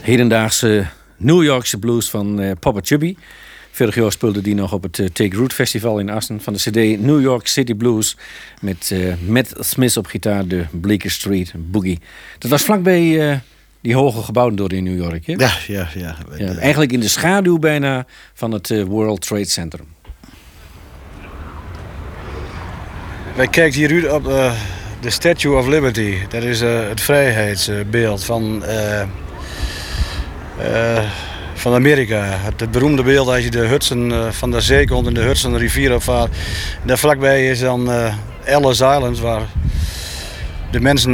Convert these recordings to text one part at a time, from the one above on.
hedendaagse New Yorkse blues van Papa Chubby. Vorig jaar speelde die nog op het Take Root Festival in Assen. Van de cd New York City Blues. Met Matt Smith op gitaar, de Bleecker Street Boogie. Dat was vlakbij die hoge gebouwen door in New York. Hè? Ja. Eigenlijk in de schaduw bijna van het World Trade Center. Wij kijken hier op de Statue of Liberty. Dat is het vrijheidsbeeld van Amerika. Het beroemde beeld als je de Hudson van de zee komt en de Hudson rivier opvaart. Daar vlakbij is dan Ellis Island, waar de mensen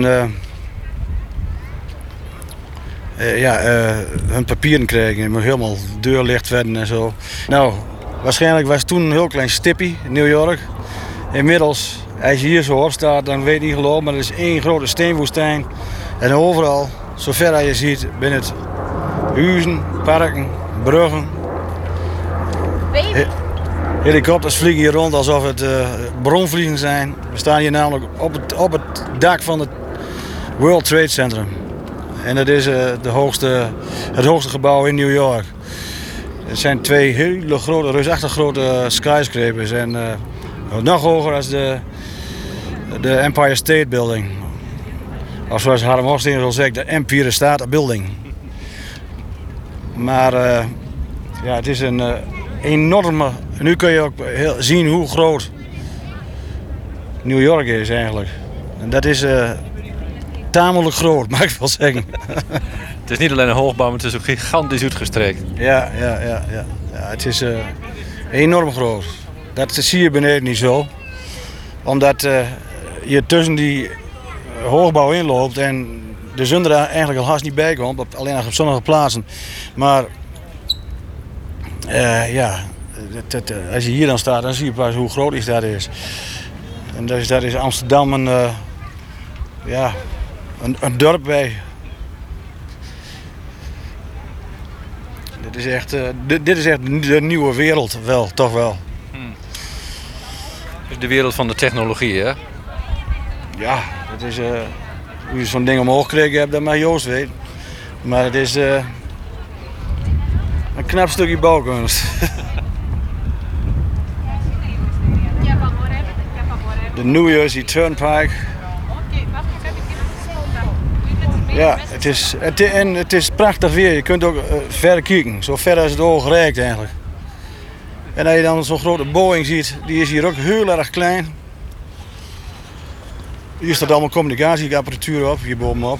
hun papieren kregen. En helemaal deurlicht werden en zo. Nou, waarschijnlijk was het toen een heel klein stipje in New York. Inmiddels, als je hier zo op staat, dan weet je niet geloven, maar er is één grote steenwoestijn. En overal, zover als je ziet, binnen het huizen, parken, bruggen. Helikopters vliegen hier rond alsof het bronvliegen zijn. We staan hier namelijk op het dak van het World Trade Center. En dat is het hoogste gebouw in New York. Het zijn twee hele grote, reusachtig grote skyscrapers. En nog hoger als de Empire State Building. Of zoals Harm Hofstede zal zeggen, de Empire State Building. Maar het is een enorme... Nu kun je ook zien hoe groot New York is eigenlijk. En dat is tamelijk groot, mag ik wel zeggen. Het is niet alleen een hoogbouw, maar het is ook gigantisch uitgestrekt. Ja, het is enorm groot. Dat zie je beneden niet zo. Omdat je tussen die hoogbouw inloopt en de zon er eigenlijk al haast niet bij komt, alleen nog op sommige plaatsen. Maar als je hier dan staat, dan zie je pas hoe groot dat is. En dat is Amsterdam een dorp bij. Dit is echt de nieuwe wereld, wel, toch wel. Dus de wereld van de technologie, hè? Ja, het is... hoe je zo'n ding omhoog gekregen hebt, dat mag Joost weten. Maar het is een knap stukje bouwkunst. De New Jersey Turnpike. Ja, het is prachtig weer. Je kunt ook ver kijken, zo ver als het oog reikt eigenlijk. En als je dan zo'n grote Boeing ziet, die is hier ook heel erg klein. Hier staat allemaal communicatieapparatuur op, hier bovenop.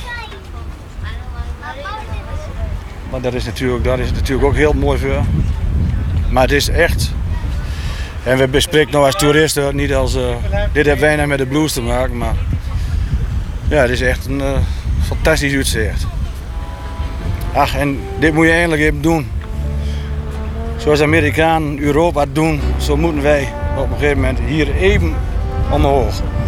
Maar dat is natuurlijk ook heel mooi voor. Maar het is echt... En we bespreken nou als toeristen, niet als... dit heeft weinig met de blues te maken, maar... Ja, het is echt een fantastisch uitzicht. Ach, en dit moet je eigenlijk even doen. Zoals de Amerikanen Europa doen, zo moeten wij op een gegeven moment hier even omhoog.